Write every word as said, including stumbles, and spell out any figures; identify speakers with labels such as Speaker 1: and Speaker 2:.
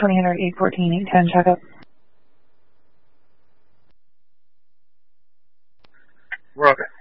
Speaker 1: twenty hundred, eight fourteen, eight ten, check up.
Speaker 2: We're okay.